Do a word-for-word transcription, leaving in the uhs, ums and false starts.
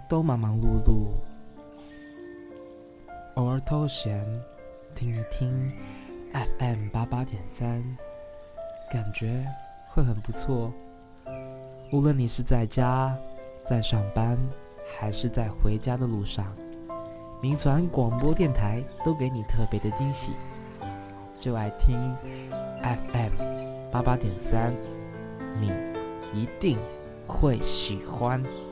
都忙忙碌碌，偶尔偷闲听一听 F M 八八点三，感觉会很不错。无论你是在家、在上班，还是在回家的路上，民传广播电台都给你特别的惊喜。就爱听 F M 八八点三，你一定会喜欢。